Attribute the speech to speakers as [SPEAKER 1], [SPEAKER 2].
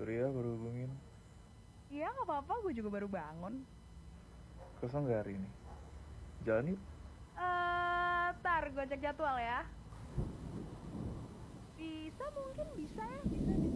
[SPEAKER 1] Surya baru hubungin.
[SPEAKER 2] Iya nggak apa-apa, gue juga baru bangun.
[SPEAKER 1] Kosong gak hari ini? Jalan yuk.
[SPEAKER 2] Tar gue cek jadwal ya. Bisa, mungkin bisa ya, bisa.